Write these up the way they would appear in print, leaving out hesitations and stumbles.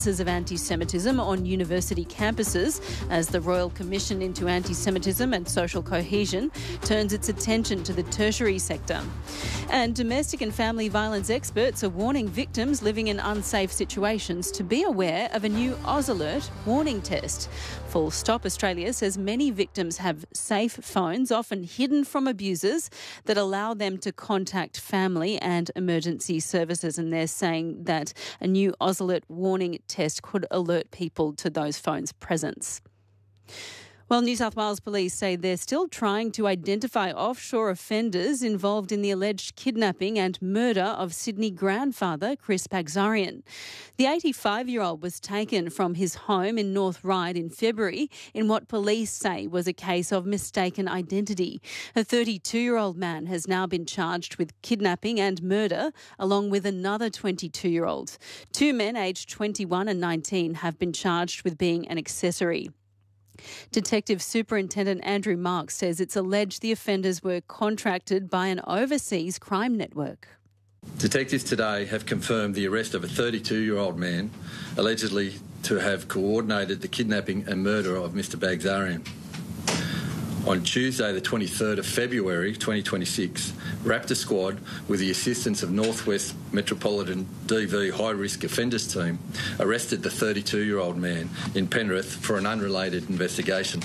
of anti-Semitism on university campuses as the Royal Commission into Anti-Semitism and Social Cohesion turns its attention to the tertiary sector. And domestic and family violence experts are warning victims living in unsafe situations to be aware of a new AusAlert warning test. Full Stop Australia says many victims have safe phones, often hidden from abusers, that allow them to contact family and emergency services, and they're saying that a new AusAlert warning test could alert people to those phones' presence. Well, New South Wales Police say they're still trying to identify offshore offenders involved in the alleged kidnapping and murder of Sydney grandfather Chris Bagzarian. The 85-year-old was taken from his home in North Ryde in February in what police say was a case of mistaken identity. A 32-year-old man has now been charged with kidnapping and murder, along with another 22-year-old. Two men aged 21 and 19 have been charged with being an accessory. Detective Superintendent Andrew Marks says it's alleged the offenders were contracted by an overseas crime network. Detectives today have confirmed the arrest of a 32-year-old man allegedly to have coordinated the kidnapping and murder of Mr Bagzarian. On Tuesday, the 23rd of February 2026, Raptor Squad, with the assistance of Northwest Metropolitan DV High Risk Offenders Team, arrested the 32-year-old man in Penrith for an unrelated investigation.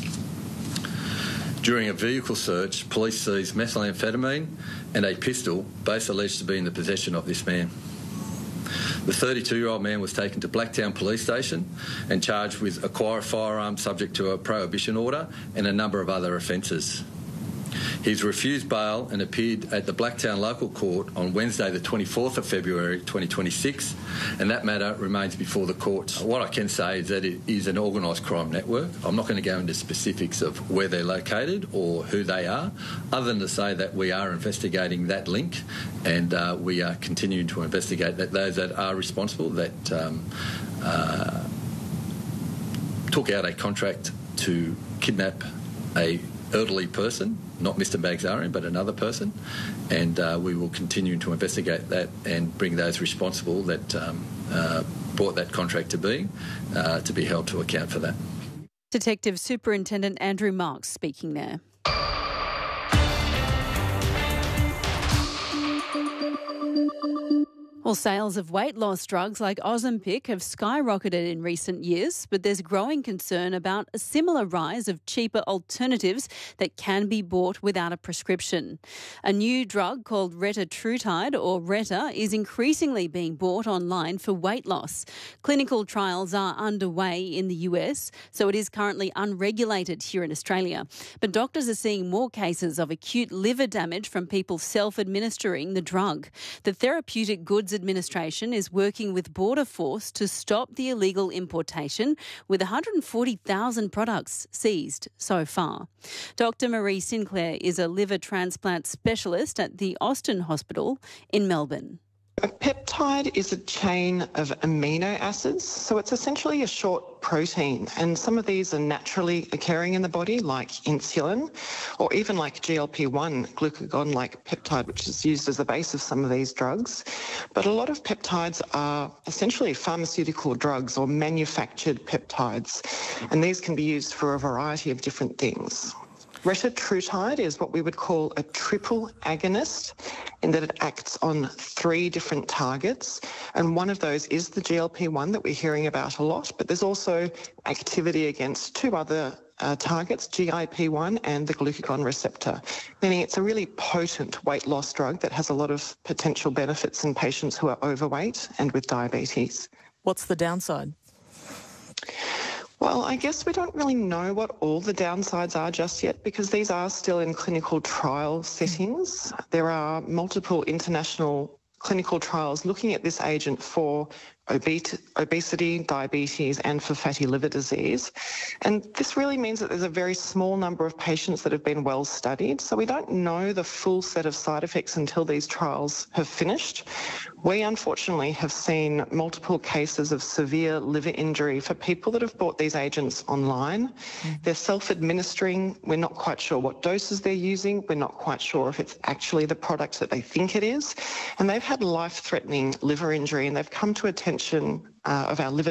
During a vehicle search, police seized methamphetamine and a pistol, both alleged to be in the possession of this man. The 32-year-old man was taken to Blacktown Police Station and charged with acquire a firearm subject to a prohibition order and a number of other offences. He's refused bail and appeared at the Blacktown Local Court on Wednesday the 24th of February 2026, and that matter remains before the courts. What I can say is that it is an organised crime network. I'm not going to go into specifics of where they're located or who they are, other than to say that we are investigating that link, and we are continuing to investigate that those that are responsible that took out a contract to kidnap a elderly person, not Mr Bagzarian, but another person, and we will continue to investigate that and bring those responsible that brought that contract to be held to account for that. Detective Superintendent Andrew Marks speaking there. Well, sales of weight loss drugs like Ozempic have skyrocketed in recent years, but there's growing concern about a similar rise of cheaper alternatives that can be bought without a prescription. A new drug called retatrutide, or Reta, is increasingly being bought online for weight loss. Clinical trials are underway in the US, so it is currently unregulated here in Australia. But doctors are seeing more cases of acute liver damage from people self-administering the drug. The Therapeutic Goods Administration is working with Border Force to stop the illegal importation, with 140,000 products seized so far. Dr. Marie Sinclair is a liver transplant specialist at the Austin Hospital in Melbourne. A peptide is a chain of amino acids, so it's essentially a short protein, and some of these are naturally occurring in the body, like insulin, or even like GLP-1, glucagon-like peptide, which is used as the base of some of these drugs. But a lot of peptides are essentially pharmaceutical drugs or manufactured peptides, and these can be used for a variety of different things. Retatrutide is what we would call a triple agonist, in that it acts on 3 different targets, and one of those is the GLP-1 that we're hearing about a lot, but there's also activity against 2 other targets, GIP-1 and the glucagon receptor, meaning it's a really potent weight loss drug that has a lot of potential benefits in patients who are overweight and with diabetes. What's the downside? Well, I guess we don't really know what all the downsides are just yet, because these are still in clinical trial settings. There are multiple international clinical trials looking at this agent for obesity, diabetes, and for fatty liver disease. And this really means that there's a very small number of patients that have been well studied. So we don't know the full set of side effects until these trials have finished. We unfortunately have seen multiple cases of severe liver injury for people that have bought these agents online. They're self-administering. We're not quite sure what doses they're using. We're not quite sure if it's actually the product that they think it is. And they've had life-threatening liver injury, and they've come to attend hypertension of our liver